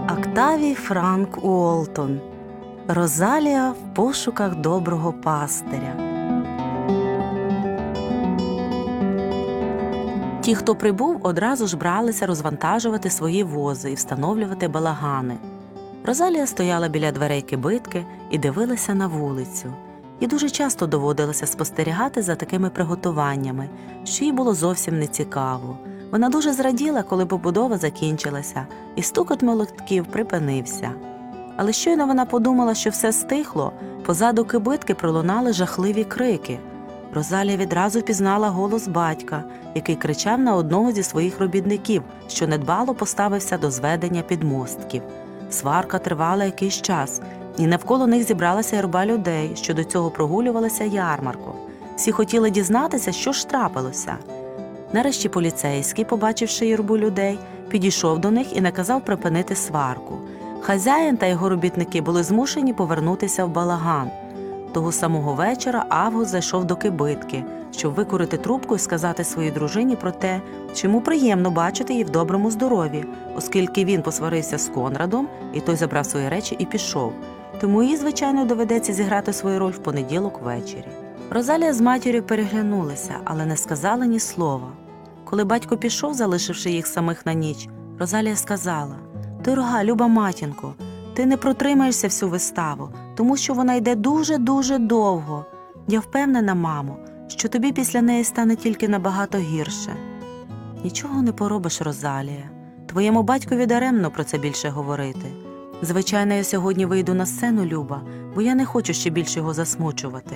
Октавій Франк Уолтон. Розалія в пошуках доброго пастиря. Ті, хто прибув, одразу ж бралися розвантажувати свої вози і встановлювати балагани. Розалія стояла біля дверей кибитки і дивилася на вулицю. Їй дуже часто доводилося спостерігати за такими приготуваннями, що їй було зовсім нецікаво. Вона дуже зраділа, коли побудова закінчилася, і стукот молотків припинився. Але щойно вона подумала, що все стихло, позаду кибитки пролунали жахливі крики. Розалія відразу впізнала голос батька, який кричав на одного зі своїх робітників, що недбало поставився до зведення підмостків. Сварка тривала якийсь час, і навколо них зібралася юрба людей, що до цього прогулювалися ярмарком. Всі хотіли дізнатися, що ж трапилося. Нарешті поліцейський, побачивши юрбу людей, підійшов до них і наказав припинити сварку. Хазяїн та його робітники були змушені повернутися в балаган. Того самого вечора Август зайшов до кибитки, щоб викурити трубку і сказати своїй дружині про те, що йому приємно бачити її в доброму здоров'ї, оскільки він посварився з Конрадом, і той забрав свої речі і пішов. Тому їй, звичайно, доведеться зіграти свою роль в понеділок ввечері. Розалія з матір'ю переглянулися, але не сказали ні слова. Коли батько пішов, залишивши їх самих на ніч, Розалія сказала: «Дорога, люба матінко, ти не протримаєшся всю виставу, тому що вона йде дуже-дуже довго. Я впевнена, мамо, що тобі після неї стане тільки набагато гірше». «Нічого не поробиш, Розалія. Твоєму батькові даремно про це більше говорити. Звичайно, я сьогодні вийду на сцену, Люба, бо я не хочу ще більше його засмучувати».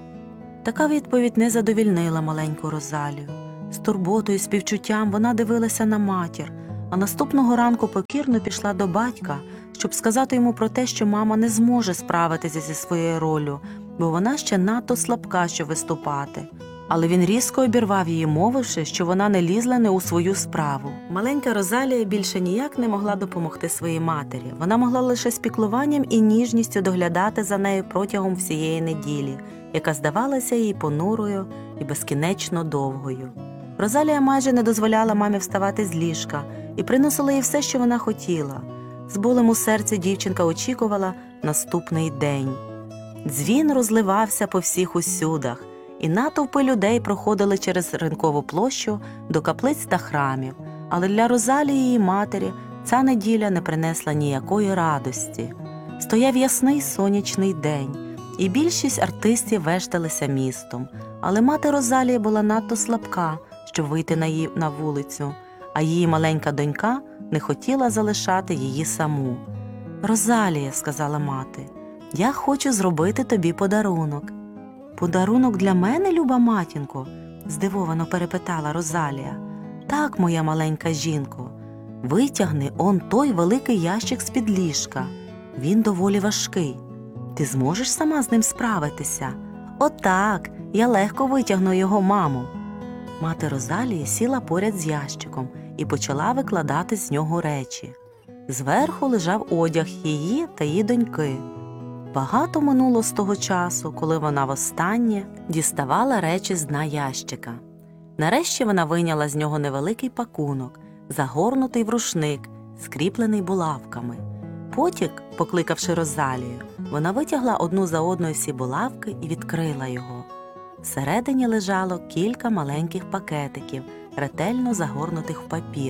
Така відповідь не задовільнила маленьку Розалію. З турботою і співчуттям вона дивилася на матір, а наступного ранку покірно пішла до батька, щоб сказати йому про те, що мама не зможе справитися зі своєю роллю, бо вона ще надто слабка, щоб виступати. Але він різко обірвав її, мовивши, що вона не лізла не у свою справу. Маленька Розалія більше ніяк не могла допомогти своїй матері. Вона могла лише з піклуванням і ніжністю доглядати за нею протягом всієї неділі, яка здавалася їй понурою і безкінечно довгою. Розалія майже не дозволяла мамі вставати з ліжка і приносила їй все, що вона хотіла. З болем у серці дівчинка очікувала наступний день. Дзвін розливався по всіх усюдах, і натовпи людей проходили через ринкову площу до каплиць та храмів. Але для Розалії і її матері ця неділя не принесла ніякої радості. Стояв ясний сонячний день, і більшість артистів вешталися містом. Але мати Розалії була надто слабка, щоб вийти на вулицю, а її маленька донька не хотіла залишати її саму. «Розалія», – сказала мати, – «я хочу зробити тобі подарунок». «Подарунок для мене, люба матінко?» – здивовано перепитала Розалія. «Так, моя маленька жінко, витягни он той великий ящик з-під ліжка. Він доволі важкий. Ти зможеш сама з ним справитися?» «Отак, я легко витягну його, мамо». Мати Розалії сіла поряд з ящиком і почала викладати з нього речі. Зверху лежав одяг її та її доньки. Багато минуло з того часу, коли вона востаннє діставала речі з дна ящика. Нарешті вона вийняла з нього невеликий пакунок, загорнутий в рушник, скріплений булавками. Потім, покликавши Розалію, вона витягла одну за одною всі булавки і відкрила його. Всередині лежало кілька маленьких пакетиків, ретельно загорнутих в папір.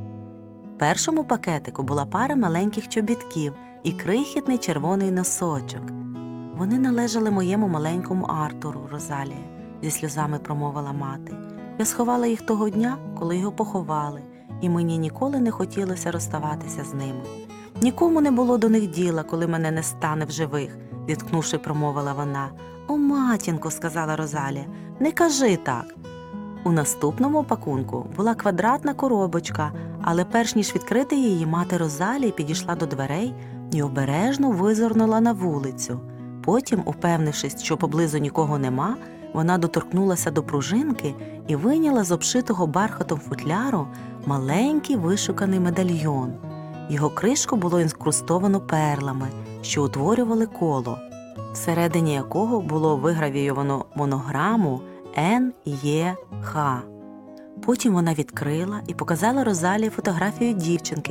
В першому пакетику була пара маленьких чобітків і крихітний червоний носочок. «Вони належали моєму маленькому Артуру, Розалія», – зі сльозами промовила мати. «Я сховала їх того дня, коли його поховали, і мені ніколи не хотілося розставатися з ними. Нікому не було до них діла, коли мене не стане в живих», – зітхнувши, промовила вона. «О, матінко», – сказала Розалія, – «не кажи так». У наступному пакунку була квадратна коробочка, але перш ніж відкрити її, мати Розалії підійшла до дверей і обережно визирнула на вулицю. Потім, упевнившись, що поблизу нікого нема, вона доторкнулася до пружинки і вийняла з обшитого бархатом футляру маленький вишуканий медальйон. Його кришку було інкрустовано перлами, що утворювали коло, всередині якого було вигравійовано монограму «Н.Є.Х». Потім вона відкрила і показала Розалії фотографію дівчинки,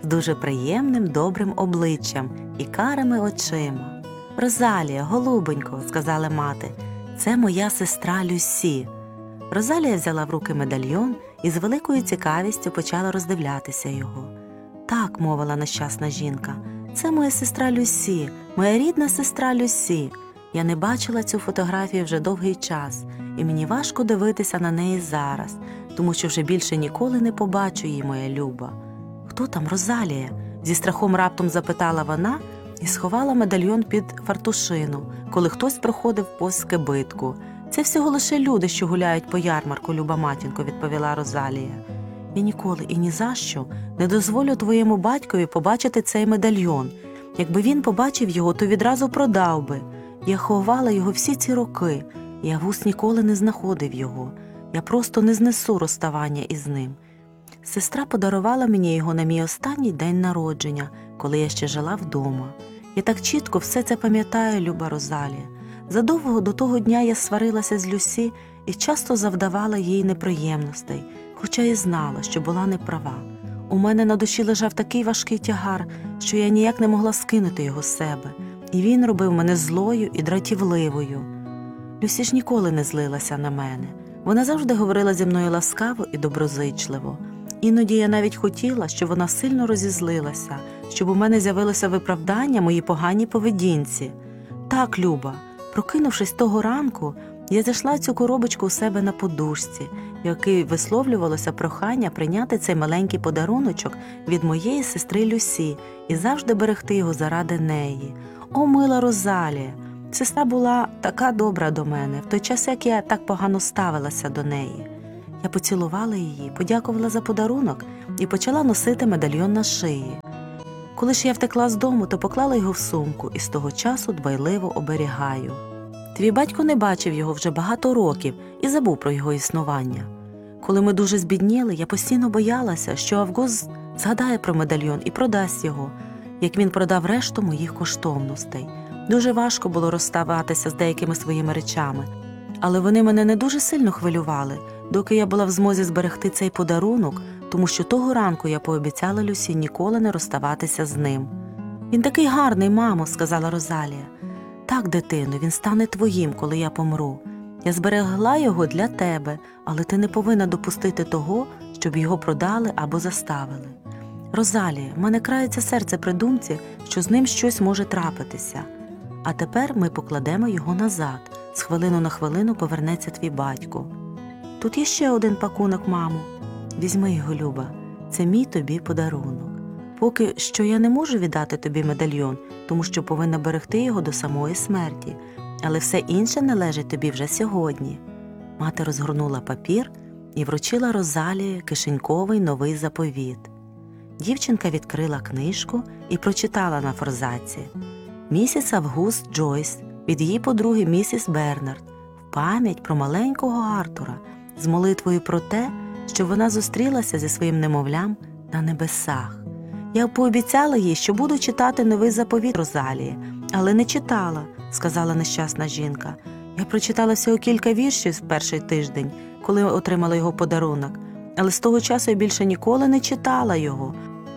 з дуже приємним добрим обличчям і карими очима. «Розалія, голубонько», – сказала мати, – «це моя сестра Люсі». Розалія взяла в руки медальйон і з великою цікавістю почала роздивлятися його. «Так», – мовила нещасна жінка, – «це моя сестра Люсі, моя рідна сестра Люсі. Я не бачила цю фотографію вже довгий час, і мені важко дивитися на неї зараз, тому що вже більше ніколи не побачу її, моя люба». «Хто там Розалія?» – зі страхом раптом запитала вона і сховала медальйон під фартушину, коли хтось проходив повз кибитку. «Це всього лише люди, що гуляють по ярмарку, люба матінко», – відповіла Розалія. «Я ніколи і ні за що не дозволю твоєму батькові побачити цей медальйон. Якби він побачив його, то відразу продав би. Я ховала його всі ці роки, і Август ніколи не знаходив його. Я просто не знесу розставання із ним. Сестра подарувала мені його на мій останній день народження, коли я ще жила вдома. Я так чітко все це пам'ятаю, люба Розалія. Задовго до того дня я сварилася з Люсі і часто завдавала їй неприємностей, хоча і знала, що була неправа. У мене на душі лежав такий важкий тягар, що я ніяк не могла скинути його з себе, і він робив мене злою і дратівливою. Люсі ж ніколи не злилася на мене. Вона завжди говорила зі мною ласкаво і доброзичливо. Іноді я навіть хотіла, щоб вона сильно розізлилася, щоб у мене з'явилося виправдання моїй поганій поведінці. Так, люба, прокинувшись того ранку, я зайшла цю коробочку у себе на подушці, в якій висловлювалося прохання прийняти цей маленький подаруночок від моєї сестри Люсі і завжди берегти його заради неї. О, мила Розалія! Сестра була така добра до мене, в той час, як я так погано ставилася до неї. Я поцілувала її, подякувала за подарунок і почала носити медальйон на шиї. Коли ж я втекла з дому, то поклала його в сумку і з того часу дбайливо оберігаю. Твій батько не бачив його вже багато років і забув про його існування. Коли ми дуже збідніли, я постійно боялася, що Август згадає про медальйон і продасть його, як він продав решту моїх коштовностей. Дуже важко було розставатися з деякими своїми речами, але вони мене не дуже сильно хвилювали, доки я була в змозі зберегти цей подарунок, тому що того ранку я пообіцяла Люсі ніколи не розставатися з ним. «Він такий гарний, мамо», – сказала Розалія. «Так, дитино, він стане твоїм, коли я помру. Я зберегла його для тебе, але ти не повинна допустити того, щоб його продали або заставили. Розалія, в мене крається серце при думці, що з ним щось може трапитися. А тепер ми покладемо його назад. З хвилину на хвилину повернеться твій батько. Тут є ще один пакунок, мамо. Візьми його, люба. Це мій тобі подарунок. Поки що я не можу віддати тобі медальйон, тому що повинна берегти його до самої смерті. Але все інше належить тобі вже сьогодні». Мати розгорнула папір і вручила Розалії кишеньковий новий заповіт. Дівчинка відкрила книжку і прочитала на форзаці: «Місіс Август Джойс від її подруги місіс Бернард в пам'ять про маленького Артура з молитвою про те, щоб вона зустрілася зі своїм немовлям на небесах. Я пообіцяла їй, що буду читати новий заповіт Розалії, але не читала», – сказала нещасна жінка. «Я прочитала всього кілька віршів в перший тиждень, коли отримала його подарунок, але з того часу я більше ніколи не читала його.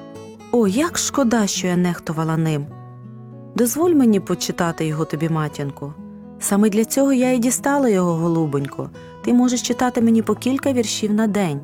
О, як шкода, що я нехтувала ним. Дозволь мені почитати його тобі, матінко. Саме для цього я і дістала його, голубонько. Ти можеш читати мені по кілька віршів на день.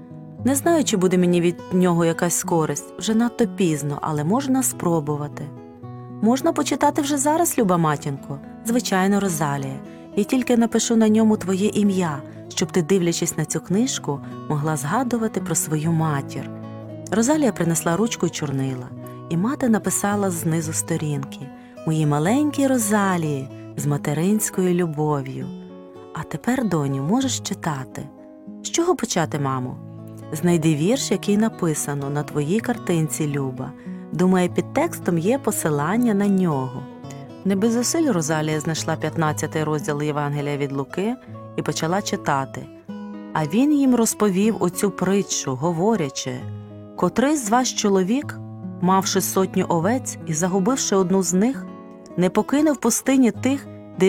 Не знаю, чи буде мені від нього якась користь, вже надто пізно, але можна спробувати». «Можна почитати вже зараз, люба матінко?» «Звичайно, Розалія. Я тільки напишу на ньому твоє ім'я, щоб ти, дивлячись на цю книжку, могла згадувати про свою матір». Розалія принесла ручку й чорнила, і мати написала знизу сторінки: «Мої маленькі Розалії, з материнською любов'ю». «А тепер, доню, можеш читати». «З чого почати, мамо?» «Знайди вірш, який написано на твоїй картинці, люба. Думаю, під текстом є посилання на нього». Не без зусиль Розалія знайшла 15-й розділ Євангелія від Луки і почала читати. «А він їм розповів оцю притчу, говорячи: котрий з вас чоловік, мавши 100 овець і загубивши одну з них, не покине в пустині тих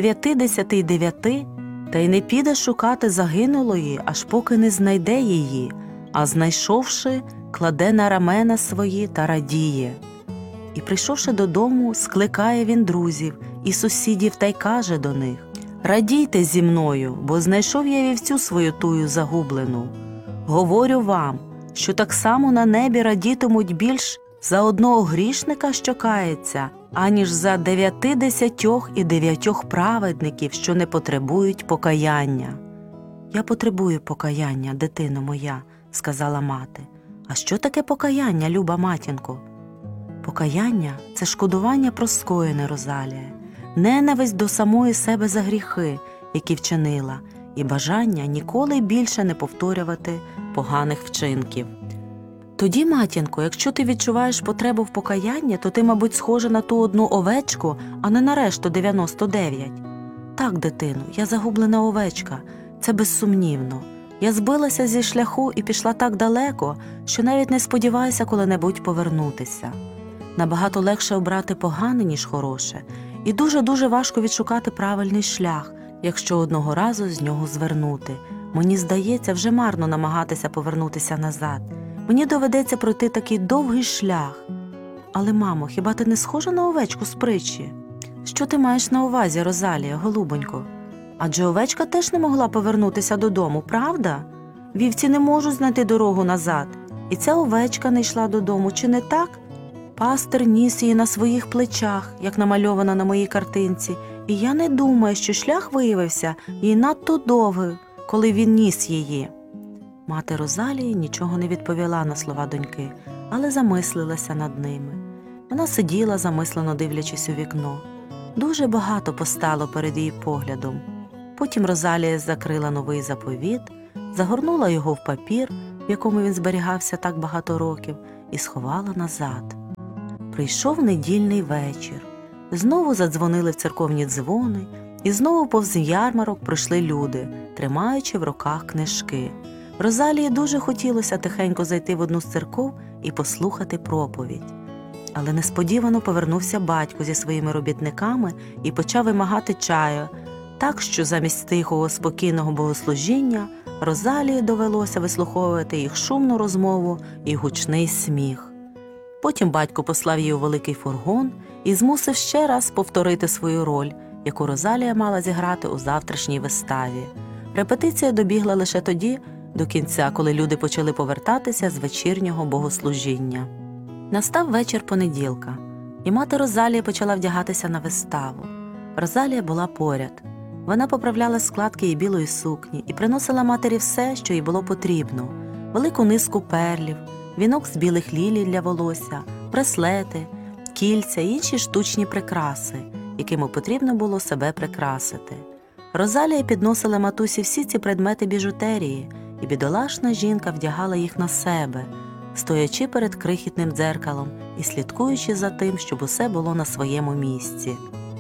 99 та й не піде шукати загинулої, аж поки не знайде її, а знайшовши, кладе на рамена свої та радіє. І, прийшовши додому, скликає він друзів і сусідів та й каже до них: «Радійте зі мною, бо знайшов я вівцю свою тую загублену. Говорю вам, що так само на небі радітимуть більш за одного грішника, що кається, аніж за 99 праведників, що не потребують покаяння». «Я потребую покаяння, дитино моя», – сказала мати. «А що таке покаяння, люба матінко?» «Покаяння – це шкодування про скоєне, Розалія, ненависть до самої себе за гріхи, які вчинила, і бажання ніколи більше не повторювати поганих вчинків». «Тоді, матінко, якщо ти відчуваєш потребу в покаянні, то ти, мабуть, схожа на ту одну овечку, а не на решту 99. «Так, дитино, я загублена овечка, це безсумнівно. Я збилася зі шляху і пішла так далеко, що навіть не сподіваюся коли-небудь повернутися. Набагато легше обрати погане, ніж хороше, і дуже-дуже важко відшукати правильний шлях, якщо одного разу з нього звернути. Мені здається, вже марно намагатися повернутися назад. Мені доведеться пройти такий довгий шлях». «Але, мамо, хіба ти не схожа на овечку з притчі?» «Що ти маєш на увазі, Розалія, голубонько? Адже овечка теж не могла повернутися додому, правда? Вівці не можуть знайти дорогу назад. І ця овечка не йшла додому, чи не так? Пастир ніс її на своїх плечах, як намальовано на моїй картинці, і я не думаю, що шлях виявився їй надто довгий, коли він ніс її». Мати Розалії нічого не відповіла на слова доньки, але замислилася над ними. Вона сиділа, замислено дивлячись у вікно. Дуже багато постало перед її поглядом. Потім Розалія закрила новий заповіт, загорнула його в папір, в якому він зберігався так багато років, і сховала назад. Прийшов недільний вечір. Знову задзвонили в церковні дзвони, і знову повз ярмарок прийшли люди, тримаючи в руках книжки. Розалії дуже хотілося тихенько зайти в одну з церков і послухати проповідь. Але несподівано повернувся батько зі своїми робітниками і почав вимагати чаю, так що замість тихого, спокійного богослужіння Розалії довелося вислуховувати їх шумну розмову і гучний сміх. Потім батько послав її у великий фургон і змусив ще раз повторити свою роль, яку Розалія мала зіграти у завтрашній виставі. Репетиція добігла лише тоді, до кінця, коли люди почали повертатися з вечірнього богослужіння. Настав вечір понеділка, і мати Розалії почала вдягатися на виставу. Розалія була поряд. Вона поправляла складки її білої сукні і приносила матері все, що їй було потрібно: велику низку перлів, вінок з білих лілій для волосся, браслети, кільця і інші штучні прикраси, якими потрібно було себе прикрасити. Розалія підносила матусі всі ці предмети біжутерії, і бідолашна жінка вдягала їх на себе, стоячи перед крихітним дзеркалом і слідкуючи за тим, щоб усе було на своєму місці.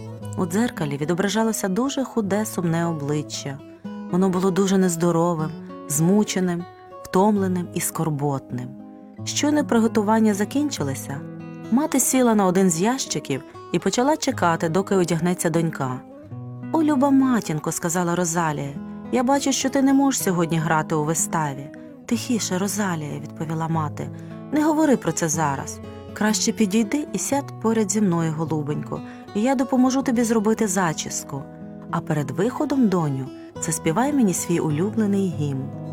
У дзеркалі відображалося дуже худе, сумне обличчя. Воно було дуже нездоровим, змученим, втомленим і скорботним. Щойно приготування закінчилося, мати сіла на один з ящиків і почала чекати, доки одягнеться донька. «О, люба матінко», – сказала Розалія, – «я бачу, що ти не можеш сьогодні грати у виставі». «Тихіше, Розалія», – відповіла мати, – «не говори про це зараз. Краще підійди і сядь поряд зі мною, голубенько, і я допоможу тобі зробити зачіску. А перед виходом, доню, заспівай мені свій улюблений гімн».